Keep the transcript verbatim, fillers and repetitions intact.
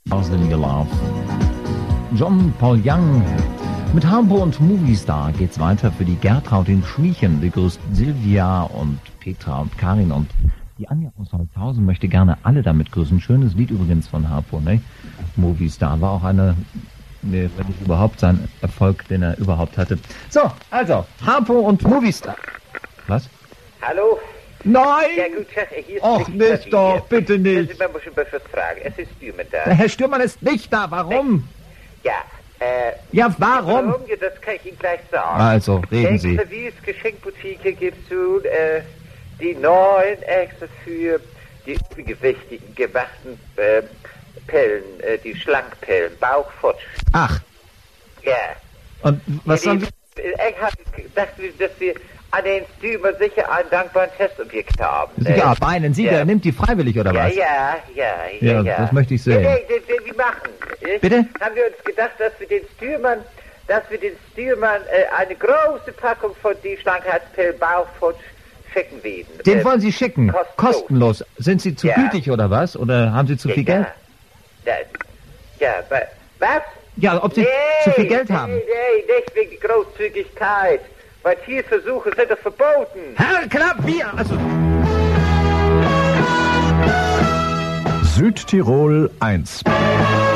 Thousand Year Love. John Paul Young. Mit Harpo und Movistar geht's weiter für die Gertraud in Schmiechen. Begrüßt Silvia und Petra und Karin und die Anja aus Holzhausen möchte gerne alle damit grüßen. Schönes Lied übrigens von Harpo, ne? Movistar war auch eine, ne, wenn nicht überhaupt sein Erfolg, den er überhaupt hatte. So, also, Harpo und Movistar. Was? Hallo? Nein! Ja gut, hier ist Och, nicht doch, bitte nicht. Man muss schon was fragen. Es ist Stürmann da. Der Herr Stürmann ist nicht da, warum? Ja, äh... Ja, warum? Warum? Ja, das kann ich Ihnen gleich sagen. Also, reden Sie. Extra wie es Geschenkboutique gibt's nun, äh, die neuen extra für die übergewichtigen, gemachten, äh, Pellen, äh, die Schlankpellen, Bauchfutsch. Ach. Ja. Und was ja, sollen die, wir... Ich habe gedacht, dass wir an den Stürmer sicher einen dankbaren Testobjekt haben. Ja, äh, meinen Sie, ja. der nimmt die freiwillig, oder Ja, was? ja, ja, ja, Ja, ja. das möchte ich sehen. Ja, nee, nee, nee, wir machen. Nicht? Bitte? Haben wir uns gedacht, dass wir den Stürmern, dass wir den Stürmern äh, eine große Packung von die Schlankheitspillen Bauchfutsch schicken werden. Den Äh, wollen Sie schicken? kostenlos. Kostenlos. Sind Sie zu Ja. gütig, oder was? Oder haben Sie zu ja, viel ja. Geld? Ja, ja, wa- was? Ja, ob Sie nee, zu viel Geld haben? Nee, nee, nicht wegen Großzügigkeit. Weil Tierversuche sind doch verboten. Herr Knapp, wir, also... Südtirol eins.